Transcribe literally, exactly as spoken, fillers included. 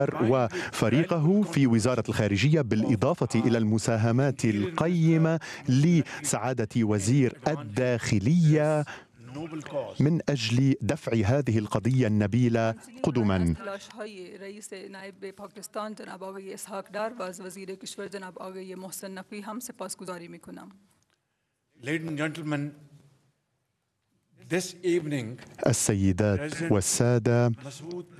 وفريقه في وزارة الخارجية، بالإضافة إلى المساهمات القيمة لسعادة وزير الداخلية من أجل دفع هذه القضية النبيلة قدما. السيدات والسادة،